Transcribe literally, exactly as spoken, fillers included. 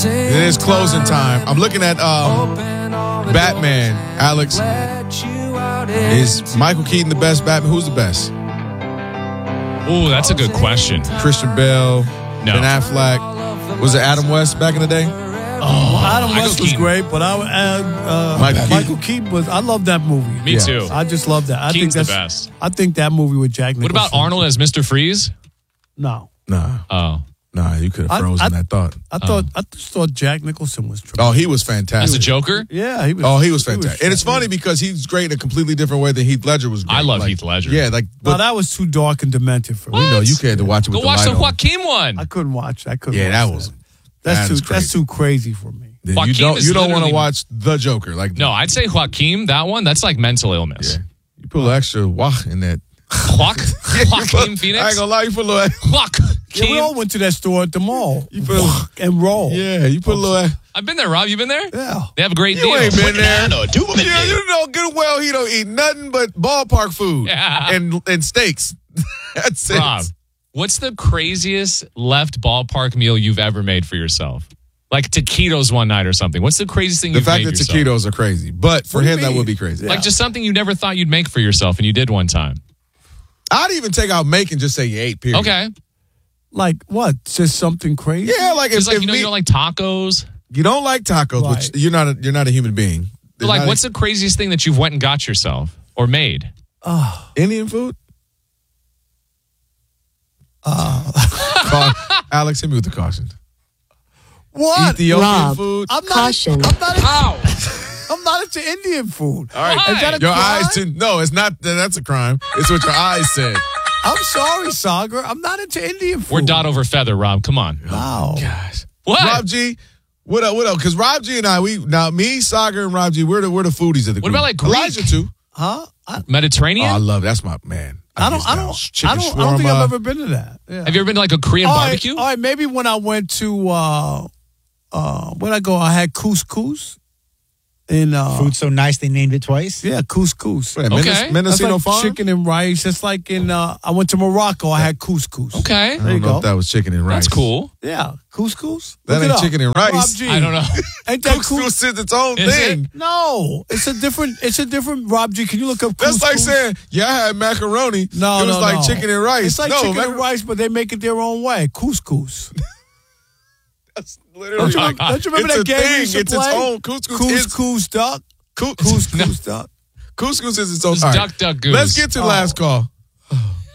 It is closing time. I'm looking at um, Batman, Alex. Is Michael Keaton the best Batman? Who's the best? Oh, that's a good question. Christian Bale, No. Ben Affleck. Was it Adam West back in the day? Oh, Adam Michael West was Keaton. great, but I would add uh, Michael Michael, Keaton. Keaton was. I love that movie. Me Yeah. too. I just love that. I Keaton's think the that's best. I think that movie with Jack Nicholson. What about Arnold as Mister Freeze? No, Nah, Oh. nah. You could I- have frozen I- that thought. I thought I just thought Jack Nicholson was true. Oh, he was As fantastic. a Joker? Yeah, he was. Oh, he was fantastic. And it's funny fantastic. because he's great in a completely different way than Heath Ledger was great. I love Like, Heath Ledger. Yeah, like, No, but that was too dark and demented for me. you know, you had to watch it with Go the watch light the on. Joaquin one. I couldn't watch. I couldn't. Yeah, watch that was- That's that too. is That's crazy. too crazy for me. Then you Joaquin don't, is you don't want to literally- watch The Joker. Like, No, I'd say Joaquin, that one, that's like mental illness. Yeah. You put a little extra wah in that. Joaquin, Yeah, you Joaquin put- Phoenix? I ain't gonna lie, you put a little. Joaquin. Yeah, we all went to that store at the mall. You put a, and roll. yeah, you put a little. I've been there, Rob. You been there? Yeah. They have a great You deal. ain't been there. Banana, do it. Yeah, you know good well he don't eat nothing but ballpark food Yeah. and and steaks. That's it. Rob, what's the craziest left ballpark meal you've ever made for yourself? Like taquitos one night or something. What's the craziest thing The you've fact made that yourself? taquitos are crazy, but for What do you him that mean? would be crazy. Like just something you never thought you'd make for yourself and you did one time. I'd even take out make and just say you ate. Period. Okay. Like what? Just something crazy? Yeah, like if, Just like, if you know, me- you don't like tacos. you don't like tacos, Right. which you're not. A, you're not a human being. But There's like, not what's the craziest thing that you've went and got yourself or made? Oh, a, Indian food? uh, Ca- Alex, hit me with the caution. what? Ethiopian Rob, food. I'm not. caution. I'm not. Into, Ow! I'm not into Indian food. All right, Why? Is that a your crime? eyes didn't. No, it's not. That's a crime. It's what your eyes said. I'm sorry, Sagar. I'm not into Indian food. We're dot over feather, Rob. Come on. Wow. Gosh. What? Rob G, what up? What up? Because Rob G and I, we now me, Sagar, and Rob G, we're the we're the foodies of the What group. about, like, Greek? Elijah too? Huh? I, Oh, Mediterranean? I love that's my man. I don't. get I down. don't. Chicken I don't. I don't think shawarma. I've ever been to that. Yeah. Have you ever been to like a Korean all right, barbecue? all right, maybe when I went to uh, uh, when I go, I had couscous. In uh, Food so nice they named it twice. yeah, couscous. Wait, Okay. Mendes- That's Mendocino like Farm? chicken and rice. It's like in uh, I went to Morocco. I had couscous. Okay. I There you don't know go. if that was chicken and rice. That's cool. Yeah, couscous. That Look it ain't up. chicken and rice. Rob G. I don't know. Ain't that cool? Couscous is its own Is thing. it? No, it's a different. It's a different. Rob G, can you look up? That's couscous? like saying, yeah, I had macaroni. No, it was no, like no. chicken and rice. It's like no, chicken macar- and rice, but they make it their own way. Couscous. That's literally. Don't you, don't you remember it's that game a thing. we used to It's play? its own. Couscous is Couscous duck. cous- Couscous duck. Couscous is its own. It's All right. duck, duck, goose. Let's get to the Oh. last call.